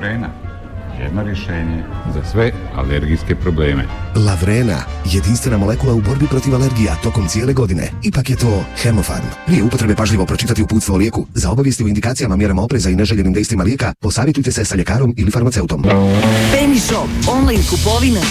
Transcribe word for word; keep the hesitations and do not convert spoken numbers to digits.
Lavrena, jedno rješenje za sve alergijske probleme. Lavrena, jedinstvena molekula u borbi protiv alergija tokom cijele godine. Ipak je to Hemofarm. Prije upotrebe pažljivo pročitati uputstvo o lijeku. Za obavijesti o indikacijama, mjerama opreza i neželjenim dejstvima lijeka, posavjetujte se sa ljekarom ili farmaceutom. Penny Shop, online kupovina